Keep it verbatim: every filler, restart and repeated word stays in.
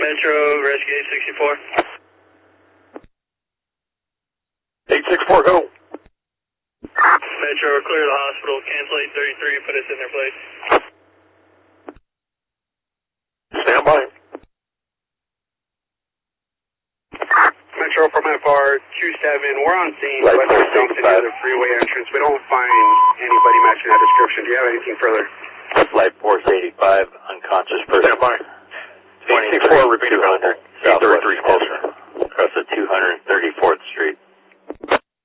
Metro, rescue eight sixty-four. eight six four, go. Metro, clear the hospital. Cancel eight thirty-three, put us in their place. Stand by. Metro from F R two seven, we're on scene. Light West Junction near the freeway entrance. We don't find anybody matching that description. Do you have anything further? Light Force eighty-five, unconscious person. Stand by. twenty-four, repeat two hundred.